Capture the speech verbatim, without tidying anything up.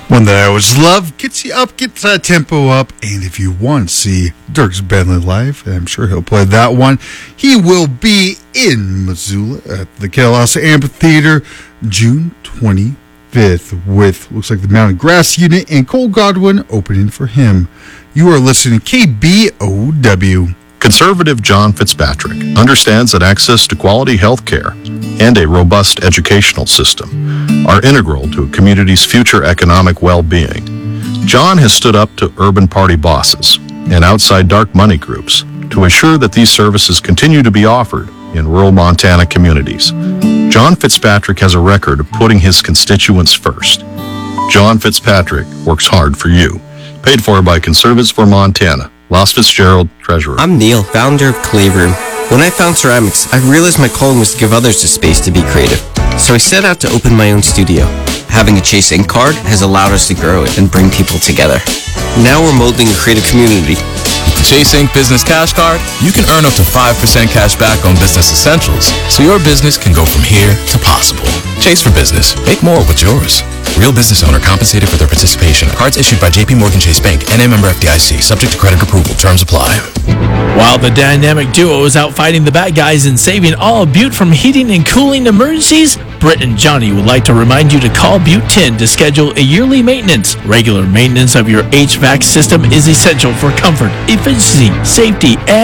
One that I always love, gets you up, gets that tempo up, and if you want to see Dierks Bentley live, I'm sure he'll play that one, he will be in Missoula at the Kelos Amphitheater June twenty-fifth with, looks like the Mountain Grass Unit and Cole Godwin opening for him. You are listening to K B O W. Conservative John Fitzpatrick understands that access to quality health care and a robust educational system are integral to a community's future economic well-being. John has stood up to urban party bosses and outside dark money groups to assure that these services continue to be offered in rural Montana communities. John Fitzpatrick has a record of putting his constituents first. John Fitzpatrick works hard for you. Paid for by Conservatives for Montana. Los Fitzgerald, Treasurer. I'm Neil, founder of Clay Room. When I found ceramics, I realized my calling was to give others the space to be creative. So I set out to open my own studio. Having a Chase Ink card has allowed us to grow it and bring people together. Now we're molding a creative community. With the Chase Ink Business Cash Card, you can earn up to five percent cash back on business essentials, so your business can go from here to possible. Chase for Business. Make more with yours. Real business owner compensated for their participation. Cards issued by J P Morgan Chase Bank, N A member F D I C. Subject to credit approval. Terms apply. While the dynamic duo is out fighting the bad guys and saving all of Butte from heating and cooling emergencies, Britt and Johnny would like to remind you to call Butte ten to schedule a yearly maintenance. Regular maintenance of your H V A C system is essential for comfort, efficiency, safety, and